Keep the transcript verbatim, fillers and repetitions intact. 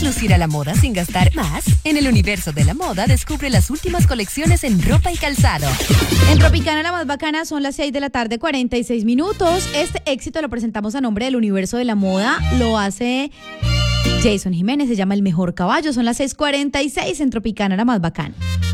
lucir a la moda sin gastar más? En el universo de la moda, descubre las últimas colecciones en ropa y calzado. En Tropicana, la más bacana, son las seis de la tarde, cuarenta y seis minutos. Este éxito lo presentamos a nombre del universo de la moda. Lo hace Jason Jiménez, se llama El Mejor Caballo. Son las seis cuarenta y seis en Tropicana, la más bacana.